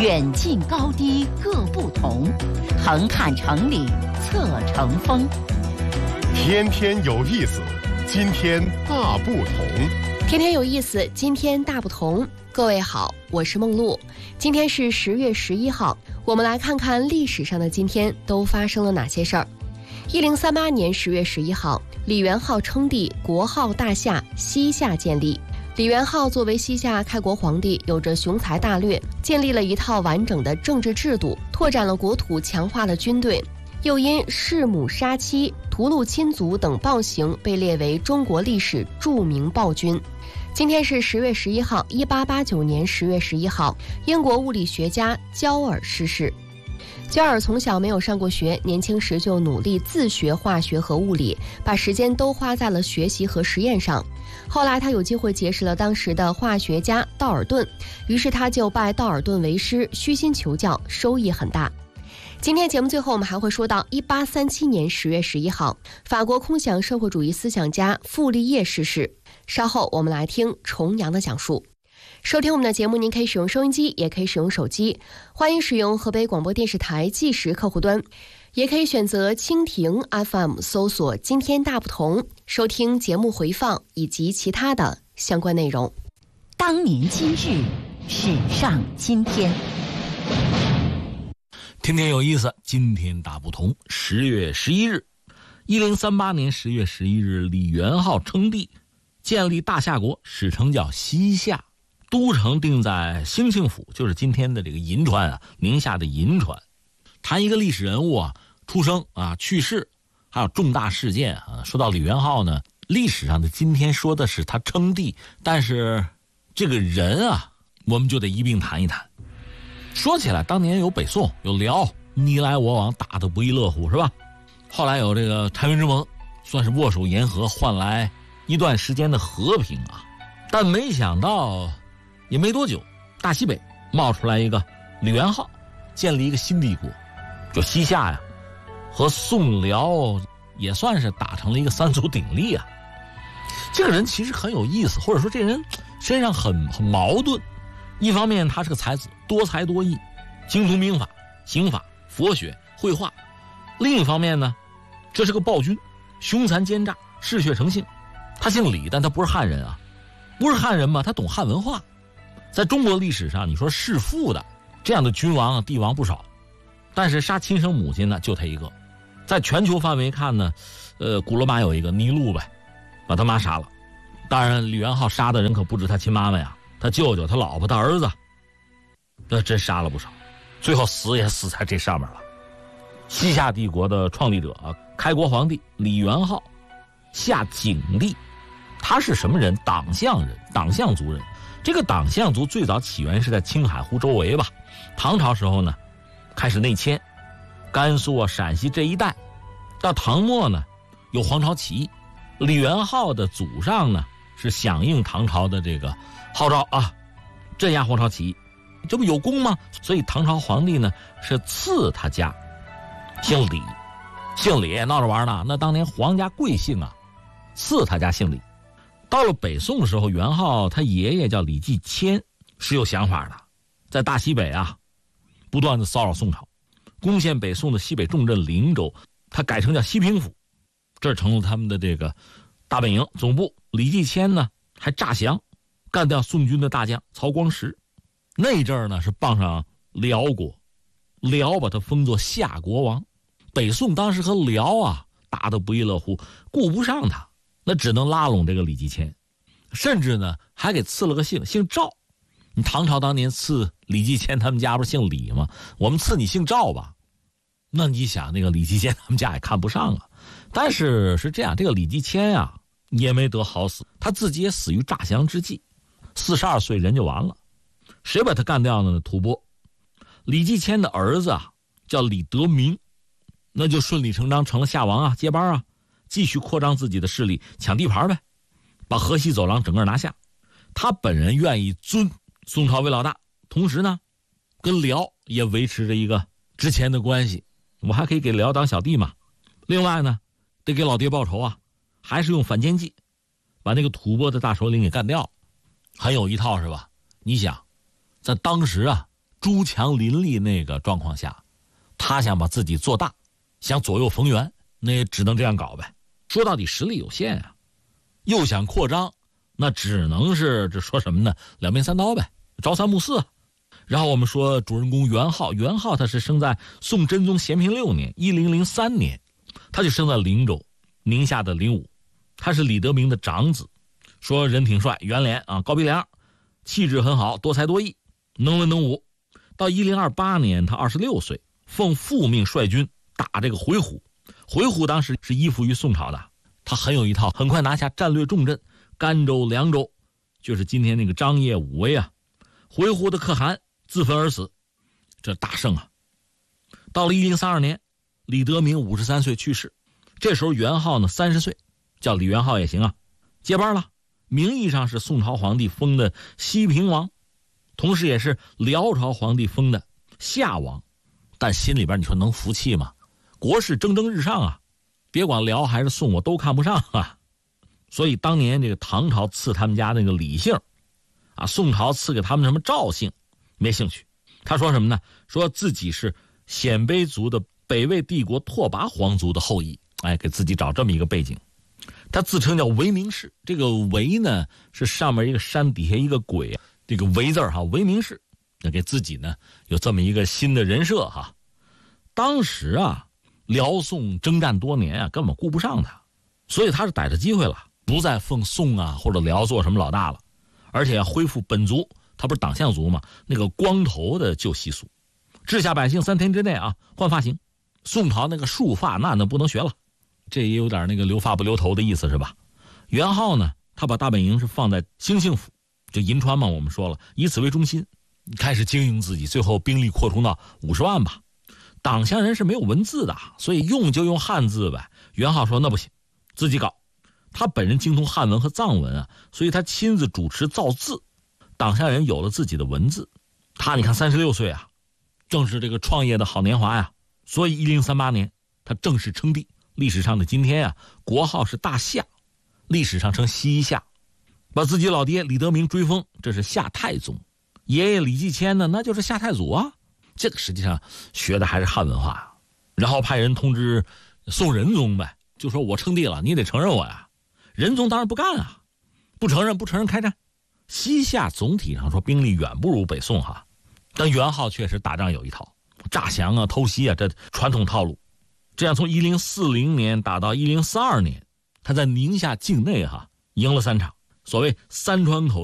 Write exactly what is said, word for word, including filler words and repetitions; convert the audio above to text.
远近高低各不同，横看成岭侧成峰。 天天有意思，今天大不同。 天天有意思，今天大不同。各位好，我是梦露。今天是十月十一号，我们来看看历史上的今天都发生了哪些事儿。一零三八年十月十一号，李元昊称帝，国号大夏，西夏建立。李元昊作为西夏开国皇帝，有着雄才大略，建立了一套完整的政治制度，拓展了国土，强化了军队。又因弑母杀妻、屠戮亲族等暴行，被列为中国历史著名暴君。今天是十月十一号，一八八九年十月十一号，英国物理学家焦耳逝世。焦耳从小没有上过学，年轻时就努力自学化学和物理，把时间都花在了学习和实验上。后来他有机会结识了当时的化学家道尔顿，于是他就拜道尔顿为师，虚心求教，收益很大。今天节目最后我们还会说到一八三七年十月十一号，法国空想社会主义思想家傅立叶逝世。稍后我们来听重阳的讲述。收听我们的节目，您可以使用收音机，也可以使用手机，欢迎使用河北广播电视台计时客户端，也可以选择蜻蜓 F M 搜索今天大不同，收听节目回放以及其他的相关内容。 当年今日，史上今天。 天天有意思，今天大不同。十月十一日，一零三八年十月十一日，李元昊称帝，建立大夏国，史称叫西夏，都城定在兴庆府，就是今天的这个银川啊，宁夏的银川。谈一个历史人物啊，出生啊，去世，还有重大事件啊。说到李元昊呢，历史上的今天说的是他称帝，但是这个人啊，我们就得一并谈一谈。说起来，当年有北宋，有辽，你来我往，打得不亦乐乎，是吧？后来有这个澶渊之盟，算是握手言和，换来一段时间的和平啊。但没想到也没多久，大西北冒出来一个李元昊，建立一个新帝国，就西夏呀，和宋辽也算是打成了一个三足鼎立啊。这个人其实很有意思，或者说这人身上很很矛盾。一方面他是个才子，多才多艺，精通兵法、刑法、佛学、绘画；另一方面呢，这是个暴君，凶残奸诈，嗜血成性。他姓李，但他不是汉人啊，不是汉人嘛，他懂汉文化。在中国历史上，你说弑父的这样的君王啊、帝王不少，但是杀亲生母亲呢，就他一个。在全球范围看呢，呃，古罗马有一个尼禄呗，把他妈杀了。当然，李元昊杀的人可不止他亲妈妈呀。他舅舅、他老婆、他儿子，那真杀了不少，最后死也死在这上面了。西夏帝国的创立者、啊、开国皇帝李元昊，夏景帝，他是什么人？党项人，党项族人。这个党项族最早起源是在青海湖周围吧。唐朝时候呢，开始内迁，甘肃啊、陕西这一带。到唐末呢，有黄巢起义，李元昊的祖上呢是响应唐朝的这个号召啊，镇压黄巢起义，这不有功吗？所以唐朝皇帝呢是赐他家，姓李，姓李闹着玩呢。那当年皇家贵姓啊，赐他家姓李。到了北宋的时候，元昊他爷爷叫李继迁，是有想法的，在大西北啊，不断的骚扰宋朝，攻陷北宋的西北重镇灵州，他改成叫西平府，这成了他们的这个大本营总部。李继迁呢还诈降，干掉宋军的大将曹光实。那阵儿呢是傍上辽国，辽把他封作夏国王。北宋当时和辽啊打得不亦乐乎，顾不上他，那只能拉拢这个李继迁，甚至呢还给赐了个姓，姓赵。你唐朝当年赐李继迁他们家不是姓李吗？我们赐你姓赵吧。那你想那个李继迁他们家也看不上啊。但是是这样，这个李继迁啊也没得好死，他自己也死于诈降之际，四十二岁人就完了。谁把他干掉了呢？吐蕃。李继迁的儿子啊叫李德明，那就顺理成章成了夏王啊，接班啊，继续扩张自己的势力，抢地盘呗，把河西走廊整个拿下。他本人愿意尊宋朝为老大，同时呢跟辽也维持着一个之前的关系，我还可以给辽当小弟嘛。另外呢得给老爹报仇啊，还是用反间计把那个吐蕃的大首领给干掉，很有一套是吧？你想在当时啊诸强林立那个状况下，他想把自己做大，想左右逢源，那也只能这样搞呗。说到底实力有限啊，又想扩张，那只能是这说什么呢？两面三刀呗，朝三暮四。然后我们说主人公元昊，元昊他是生在宋真宗咸平六年一零零三年，他就生在灵州，宁夏的灵武，他是李德明的长子，说人挺帅，圆脸啊，高鼻梁，气质很好，多才多艺，能文能武。到一零二八年他二十六岁，奉父命率军打这个回鹘，回鹘当时是依附于宋朝的，他很有一套，很快拿下战略重镇甘州、凉州，就是今天那个张掖、武威啊。回鹘的可汗自焚而死，这大胜啊！到了一零三二年，李德明五十三岁去世，这时候元昊呢三十岁，叫李元昊也行啊，接班了，名义上是宋朝皇帝封的西平王，同时也是辽朝皇帝封的夏王，但心里边你说能服气吗？国事蒸蒸日上啊，别管辽还是宋，我都看不上啊。所以当年这个唐朝赐他们家那个李姓啊，宋朝赐给他们什么赵姓，没兴趣。他说什么呢？说自己是鲜卑族的北魏帝国拓跋皇族的后裔，哎，给自己找这么一个背景。他自称叫韦明氏，这个韦呢是上面一个山底下一个鬼，这个韦字哈，韦明氏，那给自己呢有这么一个新的人设哈。当时啊，辽宋征战多年啊，根本顾不上他，所以他是逮着机会了，不再奉宋啊或者辽做什么老大了，而且要恢复本族，他不是党项族嘛，那个光头的旧习俗，治下百姓三天之内啊换发型。宋朝那个束发那那不能学了，这也有点那个留发不留头的意思是吧？元昊呢，他把大本营是放在兴庆府，就银川嘛，我们说了，以此为中心开始经营自己，最后兵力扩充到五十万吧。党项人是没有文字的，所以用就用汉字呗。元昊说那不行，自己搞。他本人精通汉文和藏文啊，所以他亲自主持造字，党项人有了自己的文字。他你看三十六岁啊，正是这个创业的好年华呀。所以一零三八年他正式称帝，历史上的今天啊，国号是大夏，历史上称西夏，把自己老爹李德明追封，这是夏太宗。爷爷李继迁呢，那就是夏太祖啊。这个实际上学的还是汉文化啊。然后派人通知宋仁宗呗，就说我称帝了，你得承认我呀。仁宗当然不干啊，不承认不承认开战。西夏总体上说兵力远不如北宋哈，但元昊确实打仗有一套，诈降啊偷袭啊，这传统套路。这样从一零四零年打到一零四二年，他在宁夏境内哈赢了三场，所谓三川口